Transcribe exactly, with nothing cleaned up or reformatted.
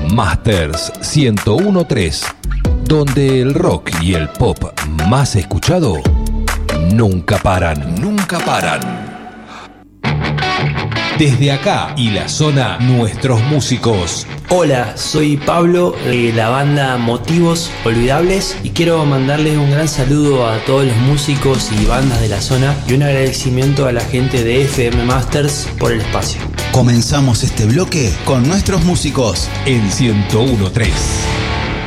Masters ciento uno punto tres, donde el rock y el pop más escuchado nunca paran, nunca paran. Desde acá y la zona, nuestros músicos. Hola, soy Pablo de la banda Motivos Olvidables y quiero mandarles un gran saludo a todos los músicos y bandas de la zona y un agradecimiento a la gente de F M Masters por el espacio. Comenzamos este bloque con nuestros músicos en ciento uno punto tres.